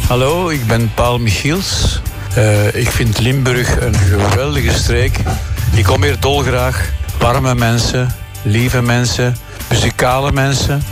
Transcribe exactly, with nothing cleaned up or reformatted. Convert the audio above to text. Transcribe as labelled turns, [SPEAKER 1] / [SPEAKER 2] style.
[SPEAKER 1] Hallo, ik ben Paul Michiels. Uh, ik vind Limburg een geweldige streek. Ik kom hier dolgraag. Warme mensen, lieve mensen, muzikale mensen.